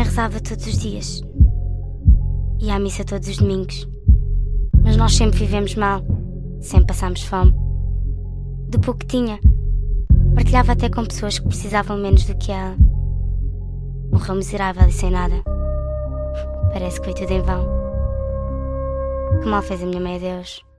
mãe rezava todos os dias. Ia à missa todos os domingos. Mas nós sempre vivemos mal. Sempre passámos fome. Do pouco que tinha, partilhava até com pessoas que precisavam menos do que ela. Morreu miserável e sem nada. Parece que foi tudo em vão. Que mal fez a minha mãe a Deus.